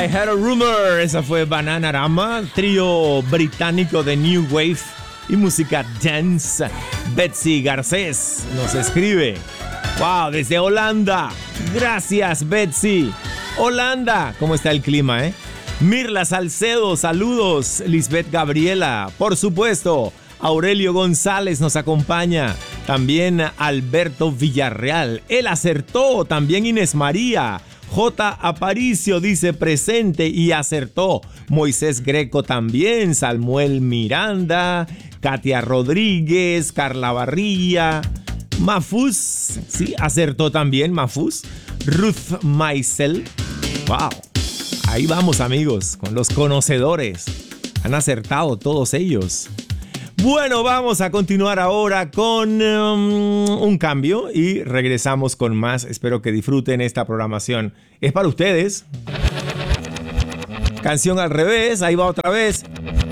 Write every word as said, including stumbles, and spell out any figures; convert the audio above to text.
I Heard a Rumor. Esa fue Bananarama, trío británico de New Wave y música dance. Betsy Garcés nos escribe. Wow, desde Holanda. Gracias, Betsy. Holanda, ¿cómo está el clima, eh? Mirla Salcedo, saludos. Lisbeth Gabriela, por supuesto. Aurelio González nos acompaña. También Alberto Villarreal. Él acertó. También Inés María. J. Aparicio dice presente y acertó. Moisés Greco también. Samuel Miranda. Katia Rodríguez. Carla Barría. Mafus. Sí, acertó también Mafus. Ruth Maisel. Wow. Ahí vamos, amigos, con los conocedores. Han acertado todos ellos. Bueno, vamos a continuar ahora con um, un cambio y regresamos con más. Espero que disfruten esta programación. Es para ustedes. Canción al revés, ahí va otra vez.